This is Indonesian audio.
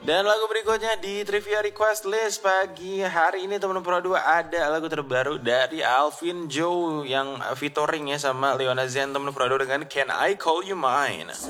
Dan lagu berikutnya di Trivia Request List pagi hari ini teman-teman Pro 2 ada lagu terbaru dari Alvin Joe yang featuring ya sama Leona Zen teman-teman Pro 2 dengan Can I Call You Mine.